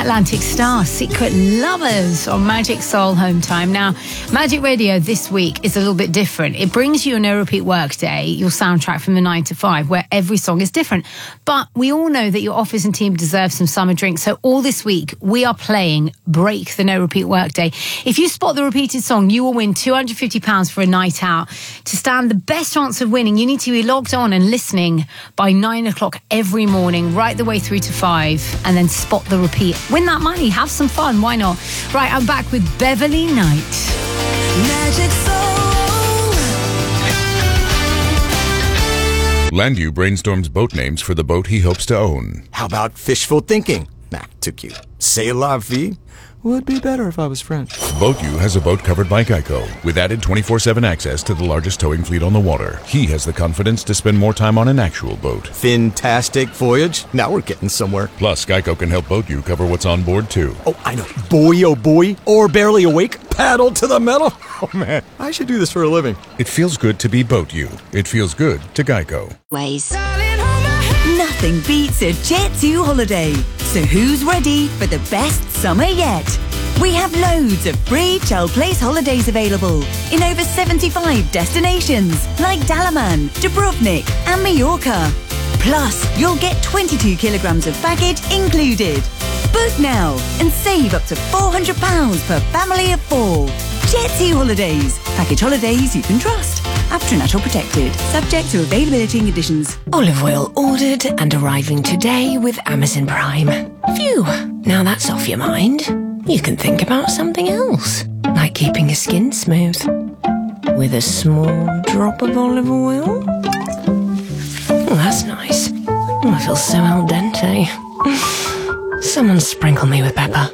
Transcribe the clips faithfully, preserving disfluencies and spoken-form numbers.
Atlantic Star, Secret Lovers on Magic Soul Home Time. Now, Magic Radio this week is a little bit different. It brings you a no repeat workday, your soundtrack from the nine to five, where every song is different. But we all know that your office and team deserve some summer drinks. So all this week, we are playing Break the No Repeat Workday. If you spot the repeated song, you will win two hundred fifty pounds for a night out. To stand the best chance of winning, you need to be logged on and listening by nine o'clock every morning, right the way through to five, and then spot the repeat. Win that money, have some fun, why not? Right, I'm back with Beverly Knight. Magic Soul. Landu brainstorms boat names for the boat he hopes to own. How about fishful thinking? Nah, too cute. C'est la vie would be better if I was French. BoatU has a boat covered by Geico, with added twenty-four seven access to the largest towing fleet on the water. He has the confidence to spend more time on an actual boat. Fantastic voyage. Now we're getting somewhere. Plus, Geico can help BoatU cover what's on board, too. Oh, I know. Boy, oh boy. Or barely awake. Paddle to the metal. Oh, man. I should do this for a living. It feels good to be BoatU. It feels good to Geico. Ways. Nothing beats a Jet two holiday. So who's ready for the best summer yet? We have loads of free Chel Place holidays available in over seventy-five destinations like Dalaman, Dubrovnik and Mallorca. Plus, you'll get twenty-two kilograms of baggage included. Book now and save up to four hundred pounds per family of four. Jet two Holidays. Package holidays you can trust. After natural protected. Subject to availability and conditions. Olive oil ordered and arriving today with Amazon Prime. Phew, now that's off your mind. You can think about something else, like keeping your skin smooth. With a small drop of olive oil. Oh, that's nice. Oh, I feel so al dente. Someone sprinkle me with pepper.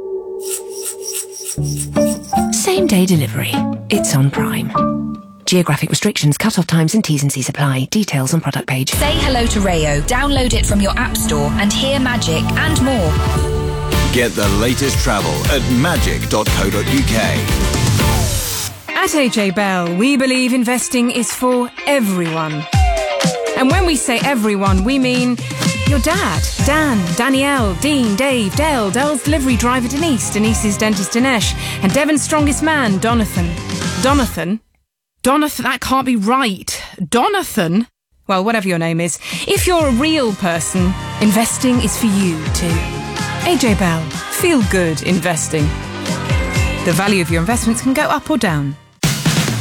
Same day delivery. It's on Prime. Geographic restrictions, cut-off times and T's and C's apply. Details on product page. Say hello to Rayo. Download it from your app store and hear magic and more. Get the latest travel at magic dot co dot uk. At A J Bell, we believe investing is for everyone. And when we say everyone, we mean your dad, Dan, Danielle, Dean, Dave, Dale, Dale's delivery driver Denise, Denise's dentist Dinesh, and Devon's strongest man, Donathan. Donathan? Donathan, that can't be right. Donathan? Well, whatever your name is. If you're a real person, investing is for you too. A J Bell, feel good investing. The value of your investments can go up or down.